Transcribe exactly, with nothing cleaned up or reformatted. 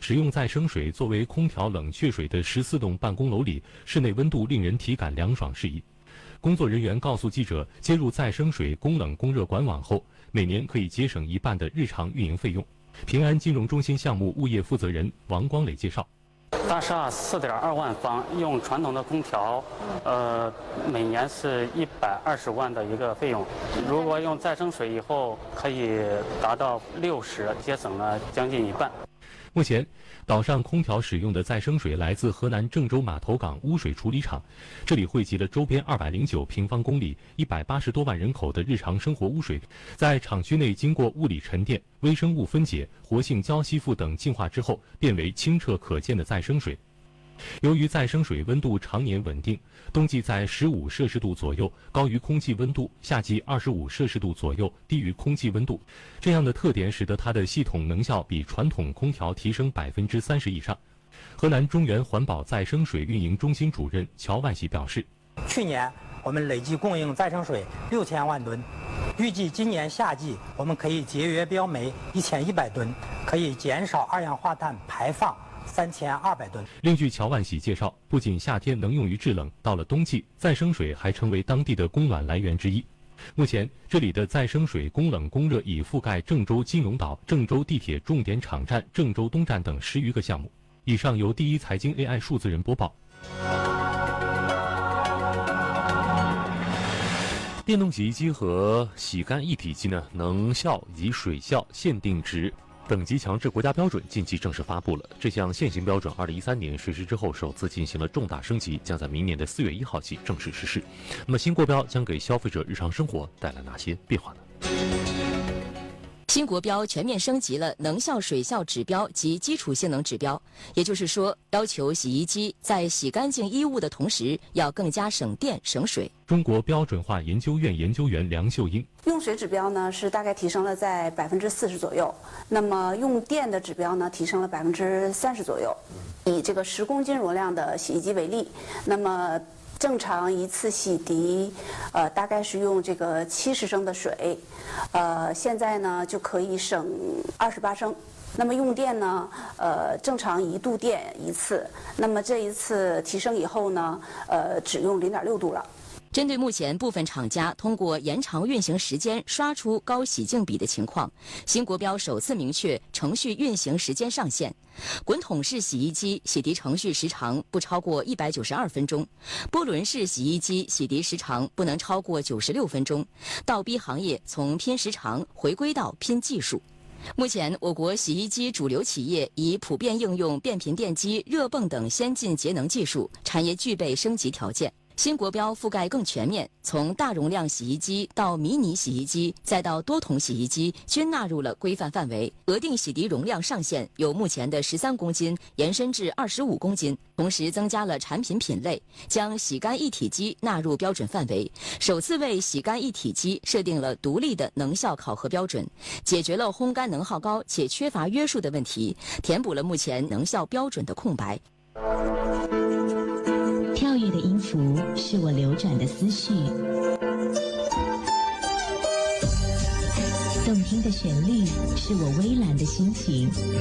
使用再生水作为空调冷却水的十四栋办公楼里，室内温度令人体感凉爽适宜。工作人员告诉记者，接入再生水供冷供热管网后，每年可以节省一半的日常运营费用。平安金融中心项目物业负责人王光磊介绍。 大厦四点二万方，用传统的空调，呃，每年是一百二十万的一个费用。如果用再生水以后，可以达到六十，节省了将近一半。 目前，岛上空调使用的再生水来自河南郑州码头港污水处理厂，这里汇集了周边二百零九平方公里、一百八十多万人口的日常生活污水，在厂区内经过物理沉淀、微生物分解、活性胶吸附等净化之后，变为清澈可见的再生水。由于再生水温度常年稳定，冬季在十五摄氏度左右，高于空气温度；夏季二十五摄氏度左右，低于空气温度。这样的特点使得它的系统能效比传统空调提升百分之三十以上。河南中原环保再生水运营中心主任乔万喜表示， 去年我们累计供应再生水六千万吨，预计今年夏季我们可以节约标煤一千一百吨，可以减少二氧化碳排放三千二百吨。 另据乔万喜介绍，不仅夏天能用于制冷，到了冬季，再生水还成为当地的供暖来源之一。目前，这里的再生水供冷供热已覆盖郑州金融岛、郑州地铁重点场站、郑州东站等十余个项目。以上由第一财经 A I 数字人播报。 电动洗衣机和洗干一体机呢，能效以及水效限定值等级强制国家标准近期正式发布了。这项现行标准二零一三年实施之后，首次进行了重大升级，将在明年的四月一号起正式实施。那么新国标将给消费者日常生活带来哪些变化呢？ 新国标全面升级了能效水效指标及基础性能指标，也就是说，要求洗衣机在洗干净衣物的同时，要更加省电省水。 中国标准化研究院研究员梁秀英， 用水指标呢是大概提升了在百分之四十左右，那么用电的指标呢提升了百分之三十左右。以这个十公斤容量的洗衣机为例，那么正常一次洗涤，呃，大概是用这个七十升的水，呃，现在呢就可以省二十八升。那么用电呢，呃，正常一度电一次，那么这一次提升以后呢，呃，只用零点六度了。 针对目前部分厂家通过延长运行时间刷出高洗净比的情况，新国标首次明确程序运行时间上限。滚筒式洗衣机洗涤程序时长不超过一百九十二分钟，波轮式洗衣机洗涤时长不能超过九十六分钟。倒逼行业从拼时长回归到拼技术。目前，我国洗衣机主流企业已普遍应用变频电机、热泵等先进节能技术，产业具备升级条件。新国标覆盖更全面，从大容量洗衣机到迷你洗衣机，再到多筒洗衣机，均纳入了规范范围。额定洗涤容量上限由目前的十三公斤延伸至二十五公斤，同时增加了产品品类，将洗干一体机纳入标准范围，首次为洗干一体机设定了独立的能效考核标准，解决了烘干能耗高且缺乏约束的问题，填补了目前能效标准的空白。 跳跃的音符是我流转的思绪，动听的旋律是我微澜的心情。